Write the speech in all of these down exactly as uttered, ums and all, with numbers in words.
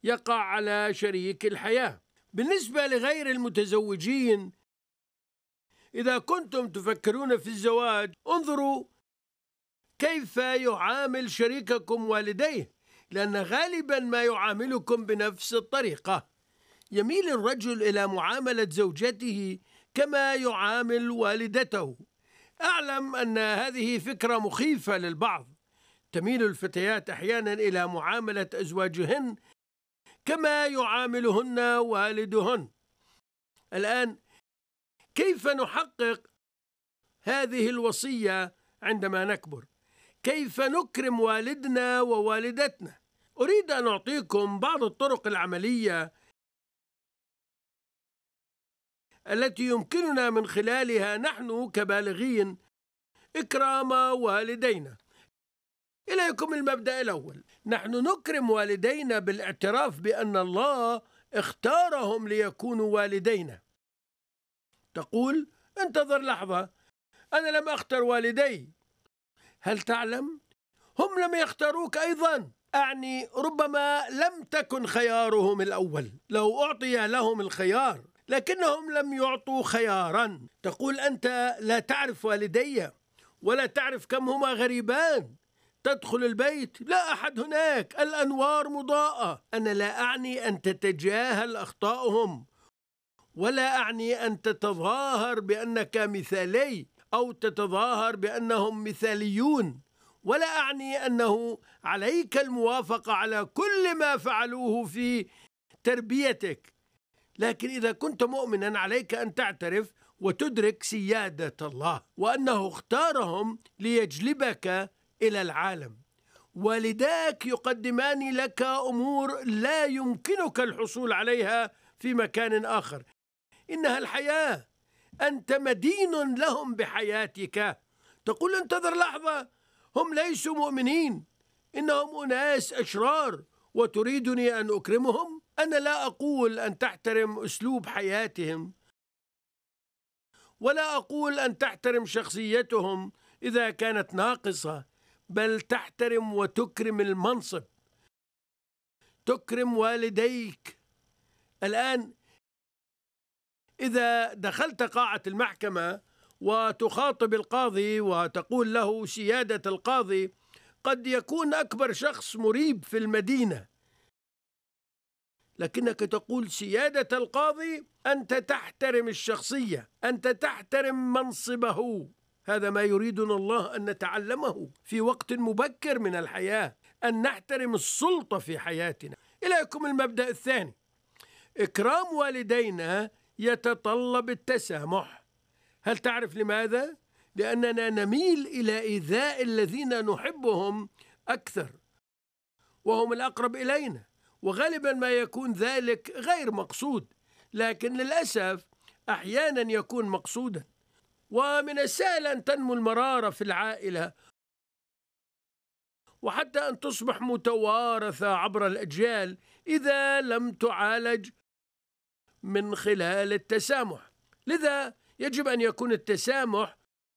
يقع على شريك الحياة. بالنسبة لغير المتزوجين، إذا كنتم تفكرون في الزواج، انظروا كيف يعامل شريككم والديه، لأن غالبا ما يعاملكم بنفس الطريقة. يميل الرجل إلى معاملة زوجته كما يعامل والدته. أعلم أن هذه فكرة مخيفة للبعض. تميل الفتيات أحيانا إلى معاملة أزواجهن كما يعاملهن والدهن. الآن كيف نحقق هذه الوصية عندما نكبر؟ كيف نكرم والدنا ووالدتنا؟ أريد أن أعطيكم بعض الطرق العملية التي يمكننا من خلالها نحن كبالغين إكرام والدينا. إليكم المبدأ الأول: نحن نكرم والدينا بالاعتراف بأن الله اختارهم ليكونوا والدينا. تقول: انتظر لحظة، أنا لم أختر والدي. هل تعلم؟ هم لم يختاروك أيضا. أعني ربما لم تكن خيارهم الأول، لو أعطي لهم الخيار، لكنهم لم يعطوا خيارا. تقول: أنت لا تعرف والدي ولا تعرف كم هما غريبان. تدخل البيت لا أحد هناك، الأنوار مضاءة. أنا لا أعني أن تتجاهل أخطائهم، ولا أعني أن تتظاهر بأنك مثالي أو تتظاهر بأنهم مثاليون، ولا أعني أنه عليك الموافقة على كل ما فعلوه في تربيتك. لكن إذا كنت مؤمنا عليك أن تعترف وتدرك سيادة الله، وأنه اختارهم ليجلبك إلى العالم. والداك يقدمان لك أمور لا يمكنك الحصول عليها في مكان آخر، إنها الحياة. أنت مدين لهم بحياتك. تقول: انتظر لحظة، هم ليسوا مؤمنين، إنهم أناس أشرار وتريدني أن أكرمهم؟ أنا لا أقول أن تحترم أسلوب حياتهم، ولا أقول أن تحترم شخصيتهم إذا كانت ناقصة، بل تحترم وتكرم المنصب، تكرم والديك. الآن إذا دخلت قاعة المحكمة وتخاطب القاضي وتقول له: سيادة القاضي، قد يكون أكبر شخص مريب في المدينة، لكنك تقول: سيادة القاضي، أنت تحترم الشخصية، أنت تحترم منصبه. هذا ما يريدنا الله أن نتعلمه في وقت مبكر من الحياة، أن نحترم السلطة في حياتنا. إليكم المبدأ الثاني: إكرام والدينا يتطلب التسامح. هل تعرف لماذا؟ لأننا نميل إلى إيذاء الذين نحبهم أكثر، وهم الأقرب إلينا، وغالبا ما يكون ذلك غير مقصود، لكن للأسف أحيانا يكون مقصودا. ومن السهل أن تنمو المرارة في العائلة، وحتى أن تصبح متوارثة عبر الأجيال إذا لم تعالج من خلال التسامح. لذا يجب أن يكون التسامح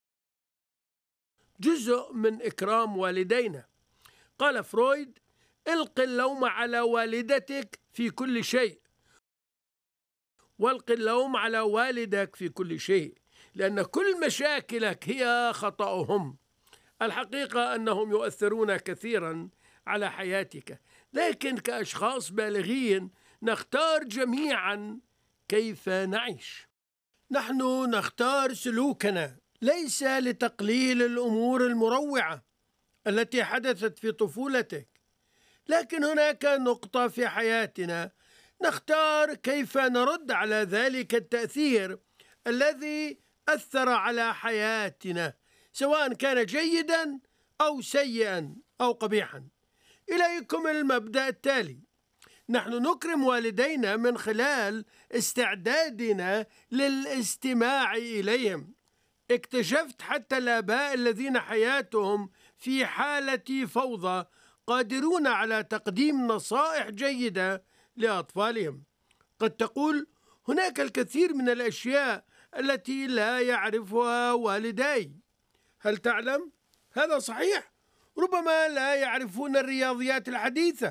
جزء من إكرام والدينا. قال فرويد: الق اللوم على والدتك في كل شيء، والق اللوم على والدك في كل شيء، لأن كل مشاكلك هي خطأهم. الحقيقة أنهم يؤثرون كثيرا على حياتك، لكن كأشخاص بالغين نختار جميعا كيف نعيش. نحن نختار سلوكنا ليس لتقليل الأمور المروعة التي حدثت في طفولتك، لكن هناك نقطة في حياتنا نختار كيف نرد على ذلك التأثير الذي أثر على حياتنا، سواء كان جيدا أو سيئا أو قبيحا. إليكم المبدأ التالي: نحن نكرم والدينا من خلال استعدادنا للاستماع إليهم. اكتشفت حتى الآباء الذين حياتهم في حالة فوضى قادرون على تقديم نصائح جيدة لأطفالهم. قد تقول: هناك الكثير من الأشياء التي لا يعرفها والدي. هل تعلم؟ هذا صحيح. ربما لا يعرفون الرياضيات الحديثة،